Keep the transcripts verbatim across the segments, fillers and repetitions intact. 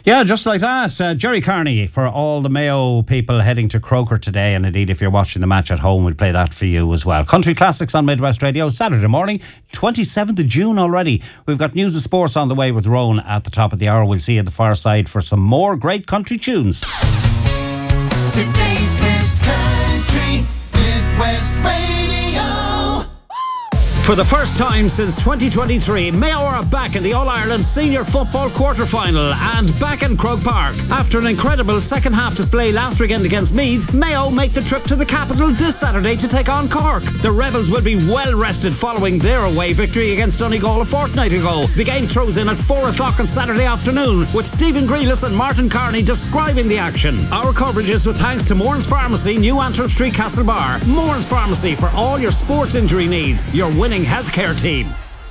Yeah, just like that. Uh, Jerry Carney, for all the Mayo people heading to Croker today, and indeed if you're watching the match at home, we'll play that for you as well. Country Classics on Midwest Radio, Saturday morning, twenty-seventh of June already. We've got news of sports on the way with Rowan at the top of the hour. We'll see you at the far side for some more great country tunes. Today's best country, Midwest Radio. For the first time since twenty twenty-three, Mayo are back in the All-Ireland Senior Football Quarter-Final and back in Croke Park. After an incredible second-half display last weekend against Meath, Mayo make the trip to the capital this Saturday to take on Cork. The Rebels will be well rested following their away victory against Donegal a fortnight ago. The game throws in at four o'clock on Saturday afternoon, with Stephen Grealis and Martin Carney describing the action. Our coverage is with thanks to Mourns Pharmacy, New Antrim Street, Castlebar. Mourns Pharmacy for all your sports injury needs. Your winning healthcare team.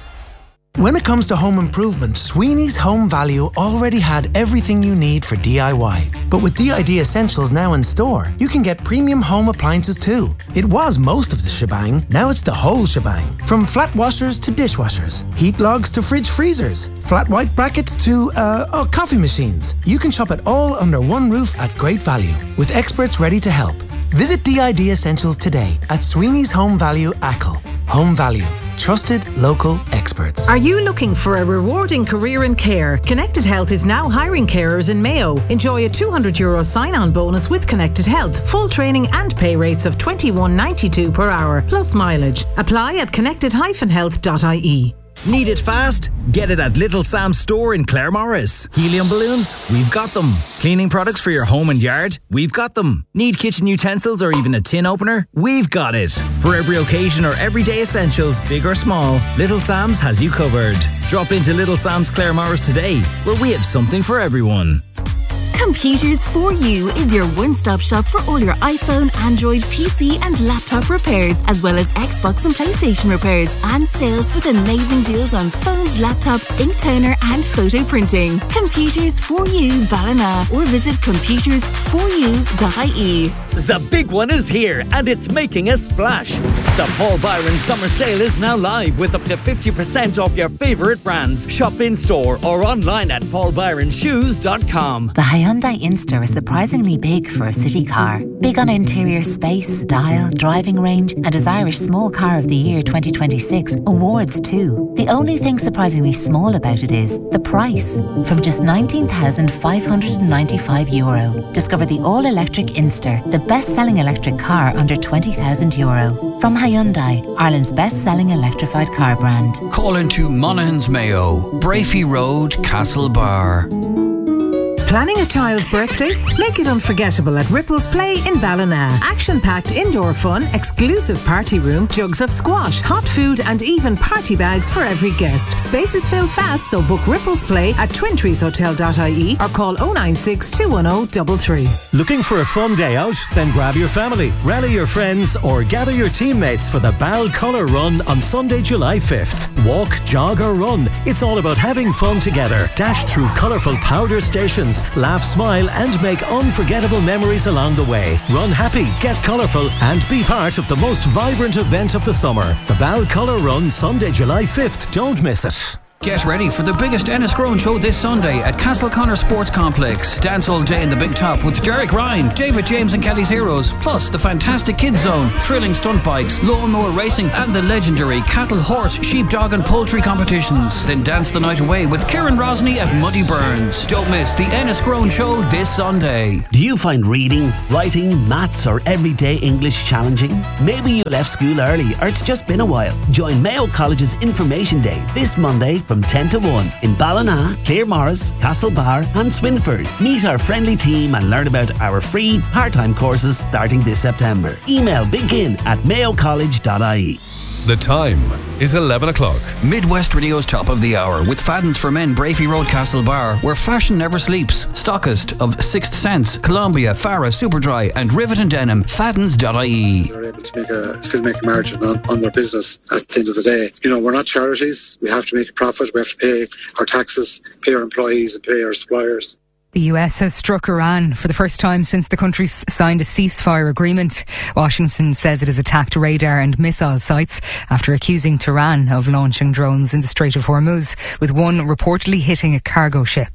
When it comes to home improvement, Sweeney's Home Value already had everything you need for D I Y. But with D I D Essentials now in store, you can get premium home appliances too. It was most of the shebang, now it's the whole shebang. From flat washers to dishwashers, heat logs to fridge freezers, flat white brackets to, uh, oh, coffee machines. You can shop it all under one roof at great value, with experts ready to help. Visit D I D Essentials today at Sweeney's Home Value, Achill. Home Value. Trusted local experts. Are you looking for a rewarding career in care? Connected Health is now hiring carers in Mayo. Enjoy a two hundred euro sign-on bonus with Connected Health. Full training and pay rates of twenty-one ninety-two per hour, plus mileage. Apply at connected dash health dot I E. Need it fast? Get it at Little Sam's store in Claremorris. Helium balloons? We've got them. Cleaning products for your home and yard? We've got them. Need kitchen utensils or even a tin opener? We've got it. For every occasion or everyday essentials, big or small, Little Sam's has you covered. Drop into Little Sam's Claremorris today, where we have something for everyone. Computers for You is your one-stop shop for all your iPhone, Android, P C and laptop repairs, as well as Xbox and PlayStation repairs, and sales with amazing deals on phones, laptops, ink toner and photo printing. Computers for You Ballina, or visit computers for you dot I E. The big one is here and it's making a splash. The Paul Byron Summer Sale is now live with up to fifty percent off your favourite brands. Shop in store or online at paul byron shoes dot com. The Hyundai Inster is surprisingly big for a city car. Big on interior space, style, driving range, and as Irish Small Car of the Year twenty twenty-six awards too. The only thing surprisingly small about it is the price. From just nineteen thousand five hundred ninety-five euro. Discover the all-electric Inster, the best-selling electric car under twenty thousand euro. From Hyundai, Ireland's best-selling electrified car brand. Call into Monaghan's Mayo, Brafey Road, Castlebar. Planning a child's birthday? Make it unforgettable at Ripples Play in Ballina. Action-packed indoor fun, exclusive party room, jugs of squash, hot food and even party bags for every guest. Spaces fill fast, so book Ripples Play at twin trees hotel dot I E or call oh nine six, two one oh, three three. Looking for a fun day out? Then grab your family, rally your friends or gather your teammates for the Bal Colour Run on Sunday, July fifth. Walk, jog or run. It's all about having fun together. Dash through colourful powder stations, laugh, smile and make unforgettable memories along the way. Run happy, get colourful and be part of the most vibrant event of the summer. The Bal Colour Run, Sunday, July fifth. Don't miss it. Get ready for the biggest Enniscrone show this Sunday at Castleconnor Sports Complex. Dance all day in the Big Top with Derek Ryan, David James and Kelly's Heroes, plus the fantastic Kids Zone, thrilling stunt bikes, lawnmower racing and the legendary cattle, horse, sheep, dog and poultry competitions. Then dance the night away with Kieran Rosny at Muddy Burns. Don't miss the Enniscrone show this Sunday. Do you find reading, writing, maths or everyday English challenging? Maybe you left school early or it's just been a while. Join Mayo College's Information Day this Monday from ten to one in Ballina, Claremorris, Castlebar and Swinford. Meet our friendly team and learn about our free part-time courses starting this September. Email begin at mayo college dot I E. The time is eleven o'clock. Midwest Radio's Top of the Hour with Fadden's for Men, Brafey Road, Castlebar, where fashion never sleeps. Stockist of Sixth Sense, Columbia, Farah, Superdry and Rivet and Denim. Faddens dot I E. They're able to make a, still make a margin on, on their business at the end of the day. You know, we're not charities. We have to make a profit. We have to pay our taxes, pay our employees and pay our suppliers. The U S has struck Iran for the first time since the countries signed a ceasefire agreement. Washington says it has attacked radar and missile sites after accusing Tehran of launching drones in the Strait of Hormuz, with one reportedly hitting a cargo ship.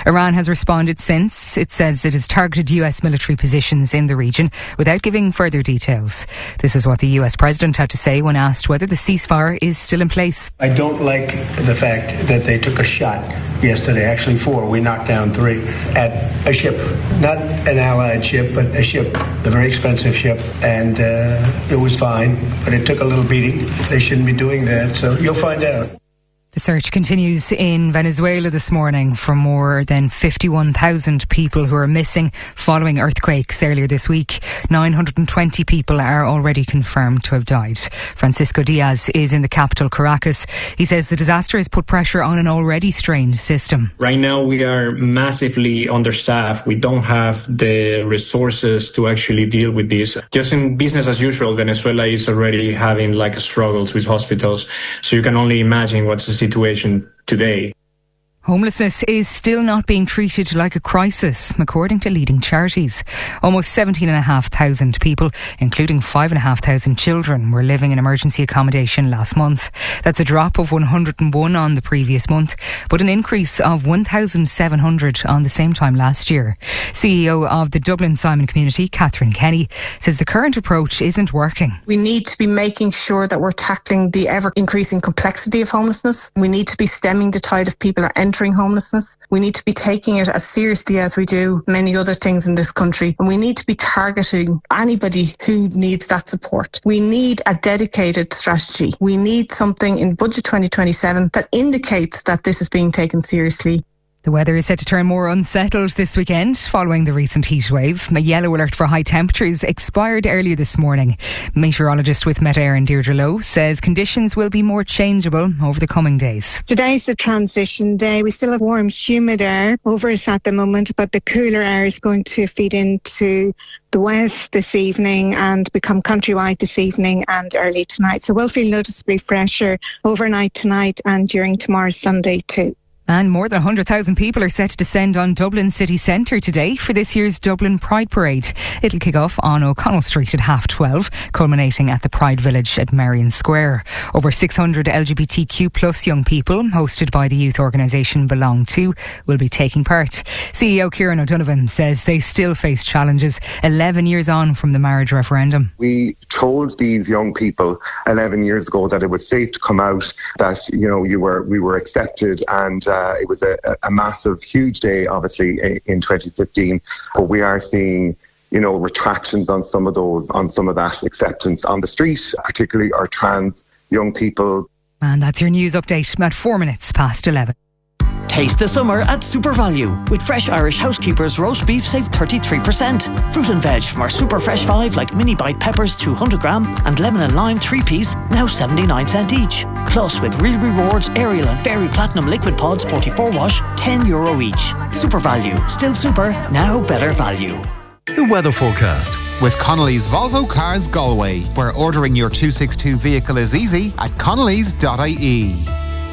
Iran has responded since. It says it has targeted U S military positions in the region without giving further details. This is what the U S president had to say when asked whether the ceasefire is still in place. I don't like the fact that they took a shot yesterday, actually four, we knocked down three, at a ship. Not an allied ship, but a ship, a very expensive ship, and uh, it was fine, but it took a little beating. They shouldn't be doing that, so you'll find out. The search continues in Venezuela this morning for more than fifty-one thousand people who are missing following earthquakes earlier this week. nine hundred twenty people are already confirmed to have died. Francisco Diaz is in the capital, Caracas. He says the disaster has put pressure on an already strained system. Right now we are massively understaffed. We don't have the resources to actually deal with this. Just in business as usual, Venezuela is already having like struggles with hospitals. So you can only imagine what's the situation today. Homelessness is still not being treated like a crisis, according to leading charities. Almost seventeen and a half thousand people, including five and a half thousand children, were living in emergency accommodation last month. That's a drop of one hundred and one on the previous month, but an increase of one thousand seven hundred on the same time last year. C E O of the Dublin Simon Community, Catherine Kenny, says the current approach isn't working. We need to be making sure that we're tackling the ever-increasing complexity of homelessness. We need to be stemming the tide of people entering homelessness. We need to be taking it as seriously as we do many other things in this country, and we need to be targeting anybody who needs that support. We need a dedicated strategy. We need something in Budget twenty twenty-seven that indicates that this is being taken seriously. The weather is set to turn more unsettled this weekend following the recent heat wave. A yellow alert for high temperatures expired earlier this morning. Meteorologist with Met Éireann Deirdre Lowe says conditions will be more changeable over the coming days. Today's a transition day. We still have warm, humid air over us at the moment, but the cooler air is going to feed into the west this evening and become countrywide this evening and early tonight. So we'll feel noticeably fresher overnight tonight and during tomorrow's Sunday too. And more than one hundred thousand people are set to descend on Dublin city centre today for this year's Dublin Pride Parade. It'll kick off on O'Connell Street at half twelve, culminating at the Pride Village at Merrion Square. Over six hundred L G B T Q plus young people, hosted by the youth organisation Belong To, will be taking part. C E O Kieran O'Donovan says they still face challenges eleven years on from the marriage referendum. We told these young people eleven years ago that it was safe to come out, that you know you were we were accepted, and uh, it was a, a massive, huge day, obviously, in twenty fifteen. But we are seeing, you know, retractions on some of those, on some of that acceptance on the street, particularly our trans young people. And that's your news update at four minutes past eleven. Taste the summer at Super Value. With fresh Irish Housekeepers roast beef, save thirty-three percent. Fruit and veg from our Super Fresh five like mini bite peppers two hundred gram and lemon and lime three piece, now seventy-nine cent each. Plus with Real Rewards, Ariel and Fairy Platinum Liquid Pods forty-four wash, ten euro each. Super Value. Still super, now better value. The weather forecast. With Connolly's Volvo Cars Galway, where ordering your two sixty-two vehicle is easy at connellys dot I E.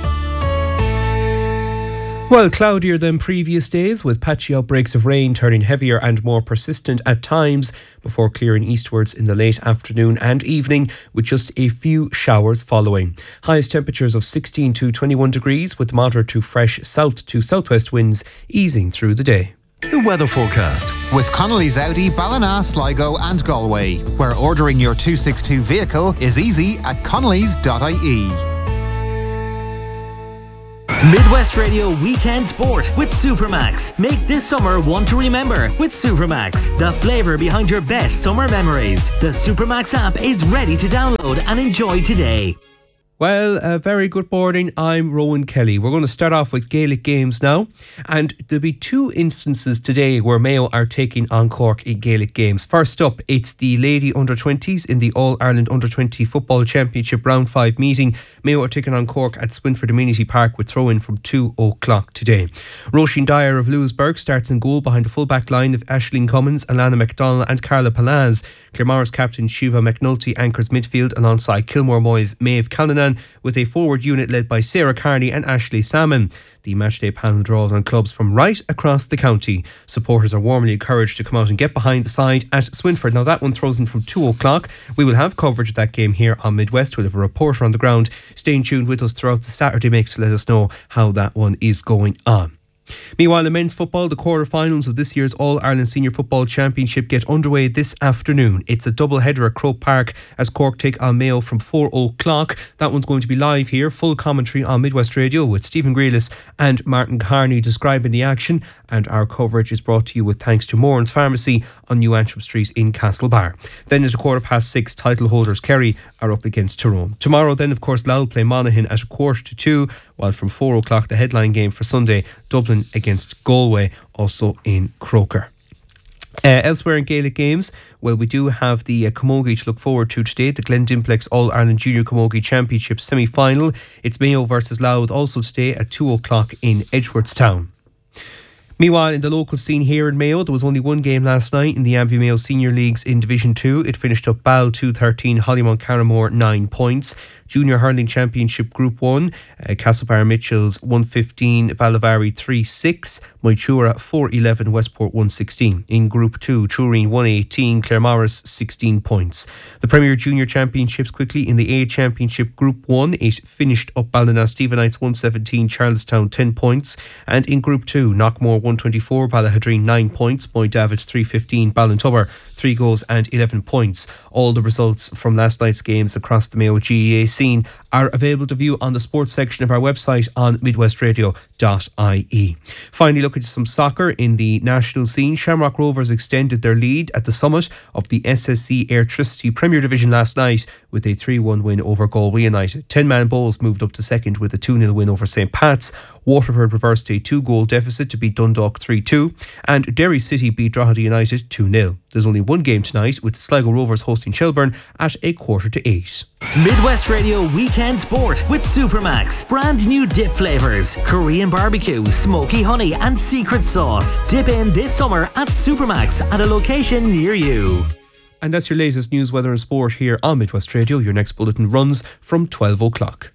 Well, cloudier than previous days, with patchy outbreaks of rain turning heavier and more persistent at times before clearing eastwards in the late afternoon and evening, with just a few showers following. Highest temperatures of sixteen to twenty-one degrees, with moderate to fresh south to southwest winds easing through the day. The weather forecast. With Connolly's Audi, Ballina, Sligo and Galway, where ordering your two sixty-two vehicle is easy at connellys dot I E. Midwest Radio Weekend Sport with Supermax. Make this summer one to remember with Supermax, the flavour behind your best summer memories. The Supermax app is ready to download and enjoy today. Well, a very good morning. I'm Rowan Kelly. We're going to start off with Gaelic games now. And there'll be two instances today where Mayo are taking on Cork in Gaelic games. First up, it's the Lady under twenties in the All-Ireland under twenty Football Championship Round five meeting. Mayo are taking on Cork at Swinford Amenity Park with throw-in from two o'clock today. Roisin Dyer of Lewisburg starts in goal behind the full-back line of Aisling Cummins, Alana McDonnell and Carla Palaz. Claremorris captain Shiva McNulty anchors midfield alongside Kilmore Moyes, Maeve Callanan, with a forward unit led by Sarah Carney and Ashley Salmon. The matchday panel draws on clubs from right across the county. Supporters are warmly encouraged to come out and get behind the side at Swinford. Now that one throws in from two o'clock. We will have coverage of that game here on Midwest. We'll have a reporter on the ground. Stay tuned with us throughout the Saturday mix to let us know how that one is going on. Meanwhile, in men's football, the quarter-finals of this year's All-Ireland Senior Football Championship get underway this afternoon. It's a double-header at Croke Park as Cork take on Mayo from four o'clock. That one's going to be live here. Full commentary on Midwest Radio with Stephen Grealis and Martin Carney describing the action. And our coverage is brought to you with thanks to Moran's Pharmacy on New Antrim Street in Castlebar. Then at a quarter past six, title holders Kerry are up against Tyrone. Tomorrow then, of course, Louth play Monaghan at a quarter to two, while from four o'clock the headline game for Sunday, Dublin against Galway, also in Croker. Uh, elsewhere in Gaelic games, well, we do have the uh, Camogie to look forward to today, the Glendimplex All-Ireland Junior Camogie Championship semi-final. It's Mayo versus Louth also today at two o'clock in Edgeworthstown. Meanwhile, in the local scene here in Mayo, there was only one game last night in the Amvie Mayo Senior Leagues in Division two. It finished up Ball two thirteen, Hollymount Carramore nine points. Junior Hurling Championship Group one, uh, Castlebar Mitchells one fifteen, Ballavari three six, Moitura four eleven, Westport one sixteen. In Group two, Tureen one eighteen, Claremorris sixteen points. The Premier Junior Championships quickly in the A Championship Group one, it finished up Ballina Stephenites one seventeen, Charlestown ten points. And in Group two, Knockmore one twenty-four, Ballahadreen nine points, Moydavids three fifteen, Ballintubber three goals and eleven points. All the results from last night's games across the Mayo G A A scene are available to view on the sports section of our website on midwest radio dot I E. Finally, look at some soccer in the national scene. Shamrock Rovers extended their lead at the summit of the S S C Airtricity Premier Division last night with a three one win over Galway United. ten-man Bowls moved up to second with a two nil win over Saint Pat's. Waterford reversed a two-goal deficit to beat Dundalk three two, and Derry City beat Drogheda United two nil. There's only one game tonight, with Sligo Rovers hosting Shelburne at a quarter to eight. Midwest Radio Weekend Sport with Supermax. Brand new dip flavours: Korean barbecue, smoky honey and secret sauce. Dip in this summer at Supermax at a location near you. And that's your latest news, weather and sport here on Midwest Radio. Your next bulletin runs from twelve o'clock.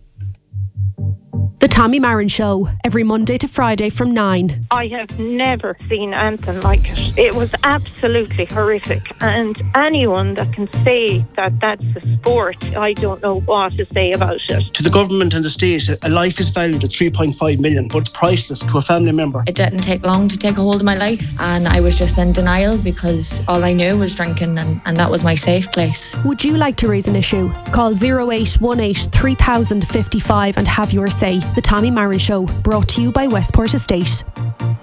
The Tommy Marin Show, every Monday to Friday from nine. I have never seen anything like it. It was absolutely horrific. And anyone that can say that that's a sport, I don't know what to say about it. To the government and the state, a life is valued at three point five million, but it's priceless to a family member. It didn't take long to take a hold of my life, and I was just in denial because all I knew was drinking, and, and that was my safe place. Would you like to raise an issue? Call oh eight one eight, three thousand fifty-five and have your say. The Tommy Marin Show, brought to you by Westport Estate.